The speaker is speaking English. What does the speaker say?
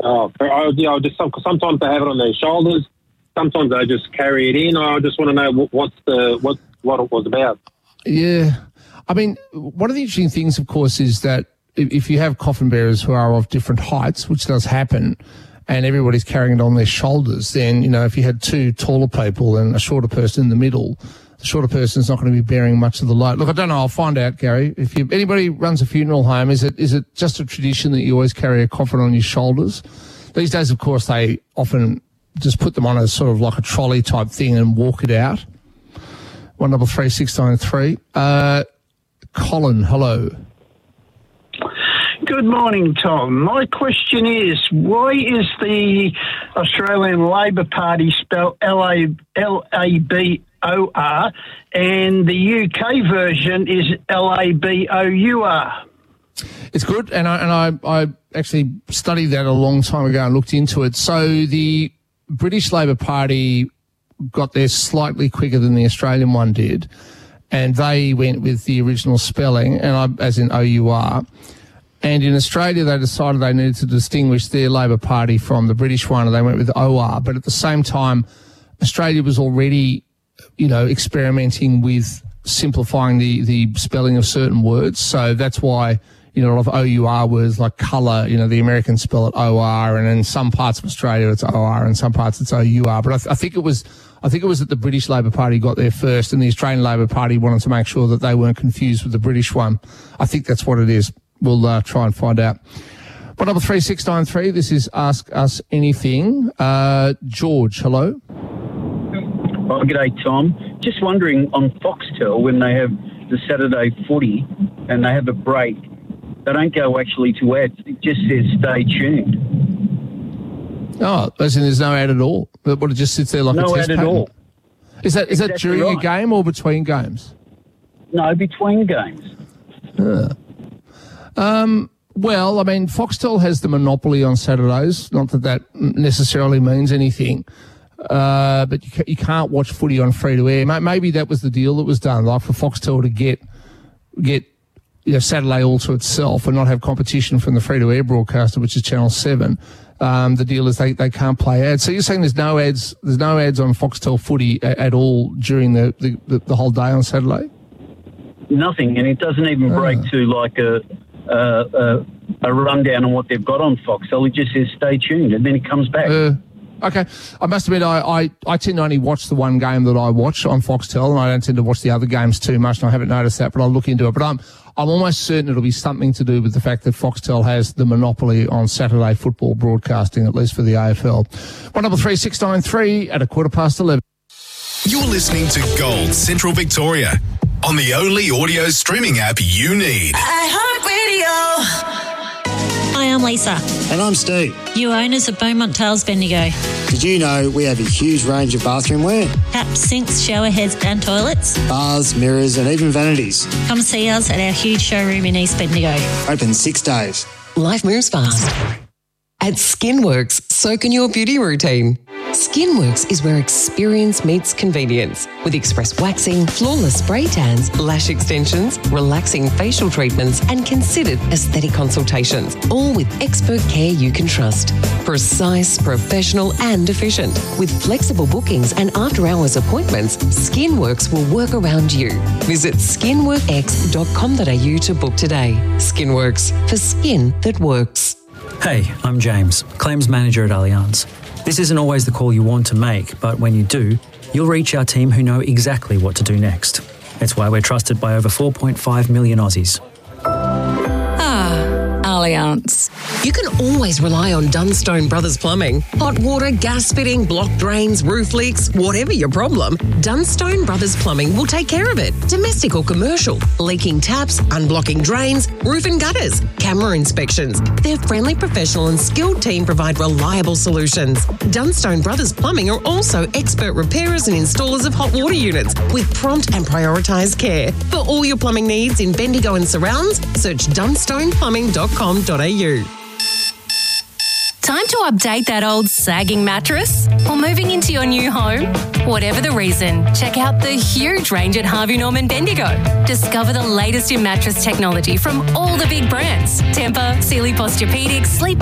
Sometimes they have it on their shoulders. Sometimes they just carry it in. I just want to know what it was about. Yeah. I mean, one of the interesting things, of course, is that if you have coffin bearers who are of different heights, which does happen, and everybody's carrying it on their shoulders, then, if you had two taller people and a shorter person in the middle, the shorter person's not going to be bearing much of the load. Look, I don't know. I'll find out, Gary. If anybody runs a funeral home, is it just a tradition that you always carry a coffin on your shoulders? These days, of course, they often just put them on a sort of like a trolley type thing and walk it out. 133693. Colin, hello. Good morning, Tom. My question is, why is the Australian Labor Party spelled Labor and the UK version is Labour? It's good, and I actually studied that a long time ago and looked into it. So the British Labor Party got there slightly quicker than the Australian one did, and they went with the original spelling, as in OUR. And in Australia, they decided they needed to distinguish their Labor Party from the British one, and they went with OR. But at the same time, Australia was already, experimenting with simplifying the spelling of certain words. So that's why, a lot of OUR words like colour, the Americans spell it OR, and in some parts of Australia it's OR, and some parts it's OUR. But I think it was that the British Labor Party got there first, and the Australian Labor Party wanted to make sure that they weren't confused with the British one. I think that's what it is. We'll try and find out. 133693, this is Ask Us Anything. George, hello. Oh, g'day, Tom. Just wondering, on Foxtel, when they have the Saturday footy and they have a break, they don't go actually to ads. It just says stay tuned. Oh, as in there's no ad at all? But it just sits there like a test pattern? No ad at all. Is that during a game or between games? No, between games. Well, I mean, Foxtel has the monopoly on Saturdays. Not that necessarily means anything. But you can't watch footy on free-to-air. Maybe that was the deal that was done, like for Foxtel to get Saturday all to itself and not have competition from the free-to-air broadcaster, which is Channel 7. The deal is they can't play ads. So you're saying there's no ads on Foxtel footy at all during the whole day on Saturday? Nothing, and it doesn't even break to like a rundown on what they've got on Foxtel. It just says stay tuned, and then it comes back. Okay. I must admit, I tend to only watch the one game that I watch on Foxtel, and I don't tend to watch the other games too much, and I haven't noticed that, but I'll look into it. But I'm almost certain it'll be something to do with the fact that Foxtel has the monopoly on Saturday football broadcasting, at least for the AFL. 133693 at 11:15. You're listening to Gold Central Victoria on the only audio streaming app you need. iHeartRadio. Hi, I'm Lisa. And I'm Steve. You owners of Beaumont Tales Bendigo. Did you know we have a huge range of bathroom wear? Taps, sinks, shower heads and toilets. Bars, mirrors and even vanities. Come see us at our huge showroom in East Bendigo. Open 6 days. Life moves fast. At Skinworks, so can your beauty routine. Skinworks is where experience meets convenience with express waxing, flawless spray tans, lash extensions, relaxing facial treatments and considered aesthetic consultations, all with expert care you can trust. Precise, professional and efficient. With flexible bookings and after-hours appointments, Skinworks will work around you. Visit skinworkx.com.au to book today. Skinworks, for skin that works. Hey, I'm James, Claims Manager at Allianz. This isn't always the call you want to make, but when you do, you'll reach our team who know exactly what to do next. It's why we're trusted by over 4.5 million Aussies. Allianz. You can always rely on Dunstone Brothers Plumbing. Hot water, gas fitting, blocked drains, roof leaks, whatever your problem, Dunstone Brothers Plumbing will take care of it. Domestic or commercial, leaking taps, unblocking drains, roof and gutters, camera inspections. Their friendly, professional and skilled team provide reliable solutions. Dunstone Brothers Plumbing are also expert repairers and installers of hot water units with prompt and prioritised care. For all your plumbing needs in Bendigo and surrounds, search dunstoneplumbing.com.au. Time to update that old sagging mattress? Or moving into your new home? Whatever the reason, check out the huge range at Harvey Norman Bendigo. Discover the latest in mattress technology from all the big brands. Tempur, Sealy Posturepedic, Sleep